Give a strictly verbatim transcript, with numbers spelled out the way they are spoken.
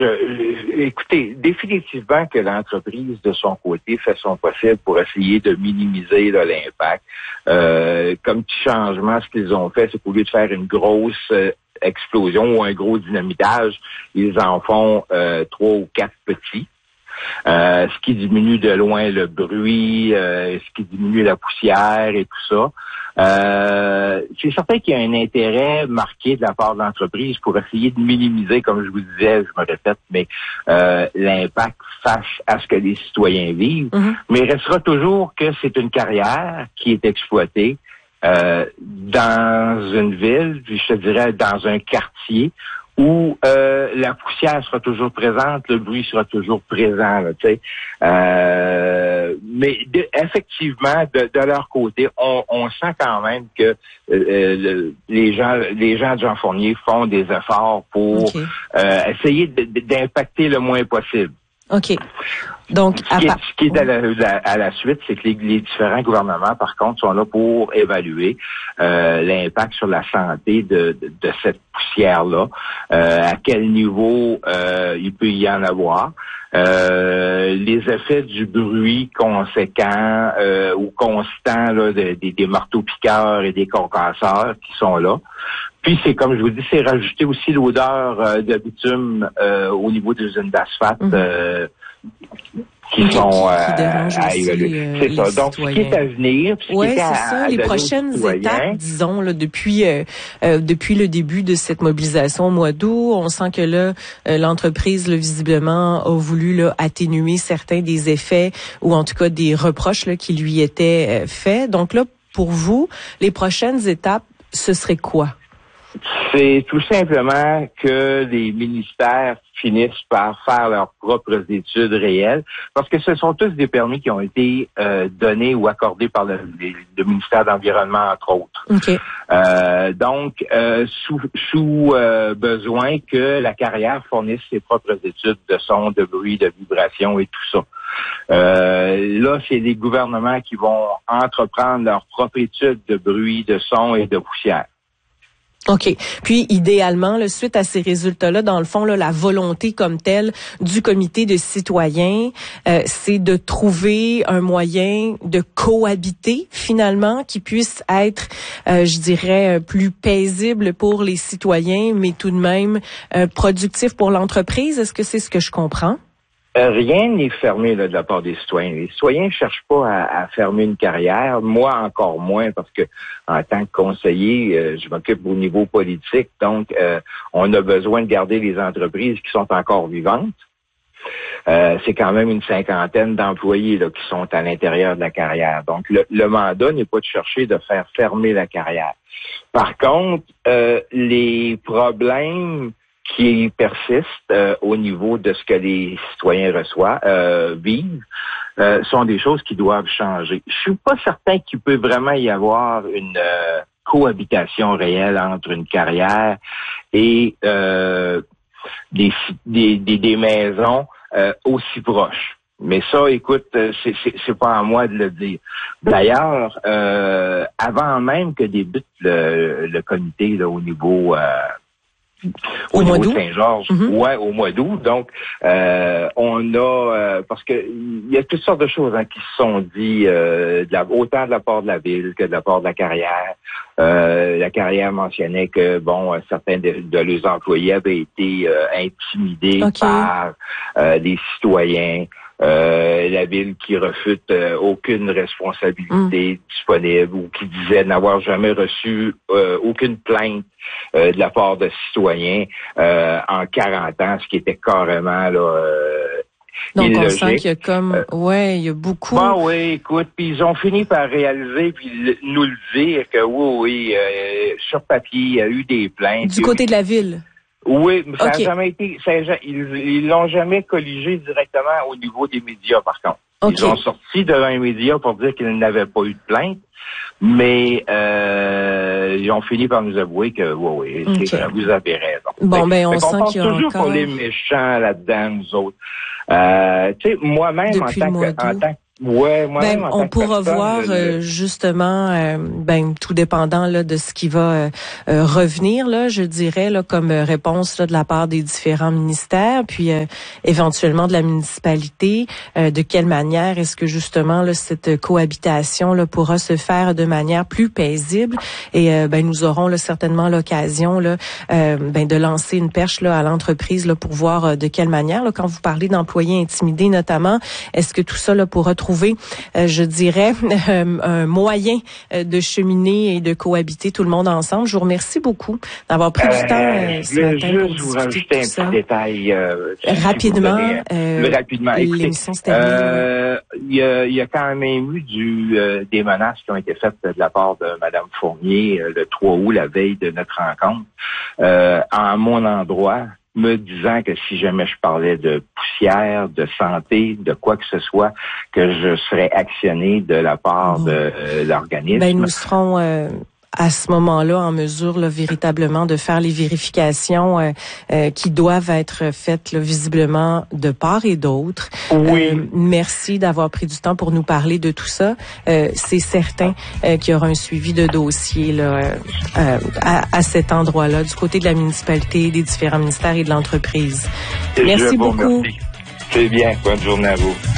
Euh, écoutez, définitivement que l'entreprise, de son côté, fait son possible pour essayer de minimiser là, l'impact. Euh, comme petit changement, ce qu'ils ont fait, c'est qu'au lieu de faire une grosse euh, explosion ou un gros dynamitage, ils en font euh, trois ou quatre petits. Euh, ce qui diminue de loin le bruit, euh, ce qui diminue la poussière et tout ça. Euh, c'est certain qu'il y a un intérêt marqué de la part de l'entreprise pour essayer de minimiser, comme je vous disais, je me répète, mais euh, l'impact face à ce que les citoyens vivent. Mm-hmm. Mais il restera toujours que c'est une carrière qui est exploitée euh, dans une ville, puis je te dirais dans un quartier, où euh, la poussière sera toujours présente, le bruit sera toujours présent, tu sais. Euh, mais de, effectivement, de, de leur côté, on, on sent quand même que euh, le, les gens, les gens de Jean Fournier font des efforts pour okay. euh, essayer de, de, d'impacter le moins possible. OK. Donc, ce qui est, ce qui est à, la, la, à la suite, c'est que les, les différents gouvernements, par contre, sont là pour évaluer euh, l'impact sur la santé de, de, de cette poussière-là, euh, à quel niveau euh, il peut y en avoir, euh, les effets du bruit conséquent euh, ou constant là, de, de, des marteaux-piqueurs et des concasseurs qui sont là. Puis, c'est comme je vous dis, c'est rajouter aussi l'odeur euh, de bitume euh, au niveau des usines d'asphalte mmh. euh, qui okay, sont euh, qui dérange à aussi, évaluer. euh, c'est ça. Donc, ce qui est à venir, ce ouais, qui est c'est à, ça. à les prochaines étapes, disons, là, depuis euh, euh, depuis le début de cette mobilisation au mois d'août, on sent que là, euh, l'entreprise, là, visiblement, a voulu là, atténuer certains des effets ou en tout cas des reproches là, qui lui étaient euh, faits. Donc là, pour vous, les prochaines étapes, ce serait quoi? C'est tout simplement que les ministères finissent par faire leurs propres études réelles, parce que ce sont tous des permis qui ont été euh, donnés ou accordés par le, le ministère de l'Environnement, entre autres. Okay. Euh, donc, euh, sous, sous euh, besoin que la carrière fournisse ses propres études de son, de bruit, de vibration et tout ça. Euh, là, c'est les gouvernements qui vont entreprendre leurs propres études de bruit, de son et de poussière. OK. Puis, idéalement, là, suite à ces résultats-là, dans le fond, là, la volonté comme telle du comité de citoyens, euh, c'est de trouver un moyen de cohabiter, finalement, qui puisse être, euh, je dirais, plus paisible pour les citoyens, mais tout de même euh, productif pour l'entreprise. Est-ce que c'est ce que je comprends? Euh, rien n'est fermé là, de la part des citoyens. Les citoyens ne cherchent pas à, à fermer une carrière, moi encore moins, parce que en tant que conseiller, euh, je m'occupe au niveau politique, donc euh, on a besoin de garder les entreprises qui sont encore vivantes. Euh, c'est quand même une cinquantaine d'employés là, qui sont à l'intérieur de la carrière. Donc, le, le mandat n'est pas de chercher de faire fermer la carrière. Par contre, euh, les problèmes qui persistent euh, au niveau de ce que les citoyens reçoivent, euh, vivent, euh, sont des choses qui doivent changer. Je suis pas certain qu'il peut vraiment y avoir une euh, cohabitation réelle entre une carrière et euh, des, des, des, des maisons euh, aussi proches. Mais ça, écoute, c'est, c'est, c'est pas à moi de le dire. D'ailleurs, euh, avant même que débute le, le comité là, au niveau... Euh, Au, au niveau de Saint-Georges, mm-hmm. ouais, au mois d'août. Donc, euh, on a euh, parce que il y a toutes sortes de choses hein, qui se sont dit euh, de la, autant de la part de la ville que de la part de la carrière. Euh, la carrière mentionnait que bon, certains de, de leurs employés avaient été euh, intimidés okay. par euh, des citoyens. Euh, la ville qui refute euh, aucune responsabilité mm. disponible ou qui disait n'avoir jamais reçu euh, aucune plainte euh, de la part de citoyens euh, en quarante ans, ce qui était carrément là. Euh, Donc illogique. On sent qu'il y a comme euh, ouais, il y a beaucoup. Bon oui, écoute, puis ils ont fini par réaliser puis le, nous le dire que oui, oui, euh, sur papier, il y a eu des plaintes. Du côté de la ville. Oui, mais ça okay. n'a jamais été, ça a, ils, ils l'ont jamais colligé directement au niveau des médias, par contre. Okay. Ils ont sorti devant les médias pour dire qu'ils n'avaient pas eu de plainte, mais euh, ils ont fini par nous avouer que oui, oui, okay. c'est vrai, vous avez raison. Bon, ben on fait sent qu'il y a toujours encore... pour les méchants là-dedans, nous autres. Euh, tu sais, moi-même, en tant, que, en, tant, Ouais, moi-même, ben, en tant on que pourra personne, voir le- euh, justement, euh, ben tout dépendant là de ce qui va euh, euh, revenir là, je dirais là comme euh, réponse là de la part des différents ministères, puis euh, éventuellement de la municipalité, euh, de quelle manière est-ce que justement là cette cohabitation là pourra se faire de manière plus paisible et euh, ben nous aurons là certainement l'occasion là euh, ben de lancer une perche là à l'entreprise là pour voir euh, de quelle manière là quand vous parlez d'employés intimidés notamment, est-ce que tout ça là pourra trouver, euh, je dirais, euh, un moyen euh, de cheminer et de cohabiter tout le monde ensemble. Je vous remercie beaucoup d'avoir pris Euh, du temps euh, je ce voulais matin pour juste vous discuter de rajouter tout un ça. petit détail. Euh, si- si vous me Rapidement, donnez, euh, le- rapidement. Écoutez, l'émission se termine. euh, il y a, il y a quand même eu du, euh, des menaces qui ont été faites de la part de Mme Fournier euh, le trois août, la veille de notre rencontre, euh, en mon endroit, me disant que si jamais je parlais de poussière, de santé, de quoi que ce soit, que je serais actionné de la part Bon. de euh, l'organisme. Ben, nous serons euh, à ce moment-là en mesure là, véritablement de faire les vérifications euh, euh, qui doivent être faites là, visiblement de part et d'autre. Oui. Euh, merci d'avoir pris du temps pour nous parler de tout ça. Euh, c'est certain euh, qu'il y aura un suivi de dossier là, euh, euh, à, à cet endroit-là, du côté de la municipalité, des différents ministères et de l'entreprise. Merci Je vous beaucoup. remercie. C'est bien. Bonne journée à vous.